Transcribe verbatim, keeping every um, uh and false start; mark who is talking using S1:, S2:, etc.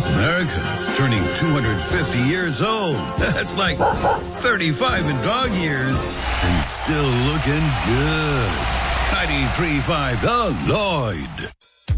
S1: America's turning two hundred fifty years old. That's like thirty-five in dog years. And still looking good. ninety-three point five The Lloyd.